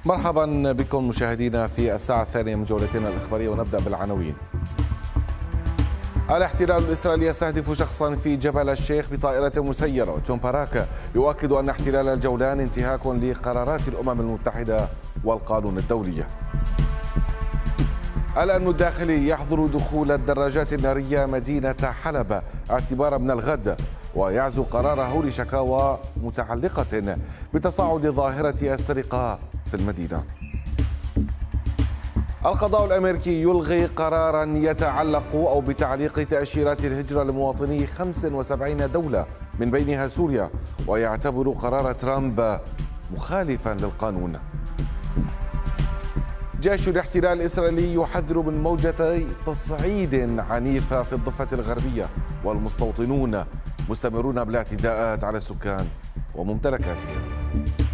مرحبا بكم مشاهدينا في الساعة الثانية من جولتنا الإخبارية، ونبدأ بالعناوين. الاحتلال الإسرائيلي يستهدف شخصا في جبل الشيخ بطائرة مسيرة، وتوم باراك يؤكد أن احتلال الجولان انتهاك لقرارات الأمم المتحدة والقانون الدولي. الأمن الداخلي يحظر دخول الدراجات النارية مدينة حلب اعتبارا من الغد، ويعزو قراره لشكاوى متعلقة بتصاعد ظاهرة السرقة في المدينة. القضاء الأمريكي يلغي قرارا يتعلق أو بتعليق تأشيرات الهجرة لمواطني 75 دولة من بينها سوريا، ويعتبر قرار ترامب مخالفا للقانون. جيش الاحتلال الإسرائيلي يحذر من موجة تصعيد عنيفة في الضفة الغربية، والمستوطنون مستمرون بالاعتداءات على السكان وممتلكاتهم.